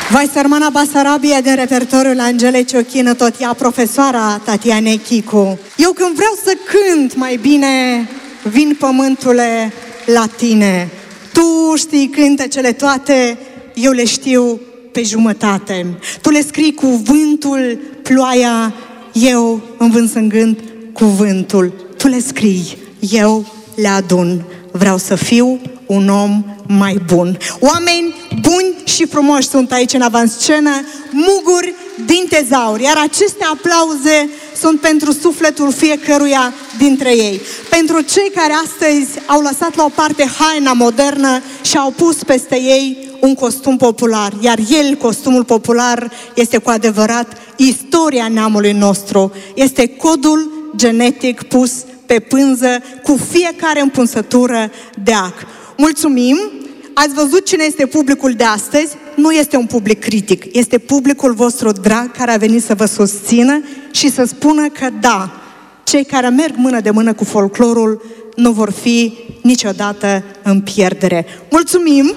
Vai sărmana Basarabia din repertoriul Angelei Ciochină, tot ea profesoara Tatianei Chicu. Eu când vreau să cânt mai bine, vin pământule la tine. Tu știi cântecele toate, eu le știu pe jumătate. Tu le scrii cuvântul, ploaia, eu îmi vâns în gând cuvântul. Tu le scrii, eu le adun. Vreau să fiu un om mai bun. Oameni buni și frumoși sunt aici în avanscenă, muguri din tezauri, iar aceste aplauze sunt pentru sufletul fiecăruia dintre ei. Pentru cei care astăzi au lăsat la o parte haina modernă și au pus peste ei un costum popular, iar el, costumul popular, este cu adevărat istoria neamului nostru, este codul genetic pus pe pânză cu fiecare împunsătură de ac. Mulțumim! Ați văzut cine este publicul de astăzi? Nu este un public critic, este publicul vostru drag care a venit să vă susțină și să spună că da, cei care merg mână de mână cu folclorul nu vor fi niciodată în pierdere. Mulțumim!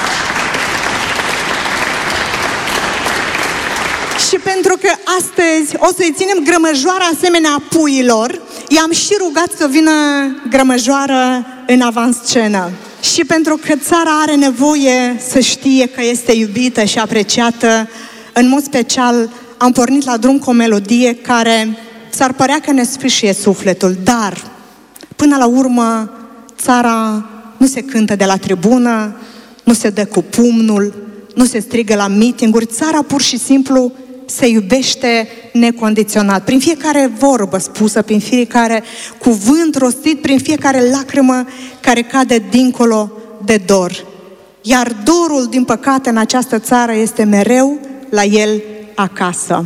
Și pentru că astăzi o să-i ținem grămăjoara asemenea puiilor, i-am și rugat să vină grămăjoară în avanscenă. Și pentru că țara are nevoie să știe că este iubită și apreciată, în mod special am pornit la drum cu o melodie care s-ar părea că ne sfâșie sufletul, dar până la urmă țara nu se cântă de la tribună, nu se dă cu pumnul, nu se strigă la mitinguri, țara pur și simplu se iubește necondiționat. Prin fiecare vorbă spusă, prin fiecare cuvânt rostit, prin fiecare lacrimă care cade dincolo de dor. Iar dorul, din păcate, în această țară este mereu la el acasă.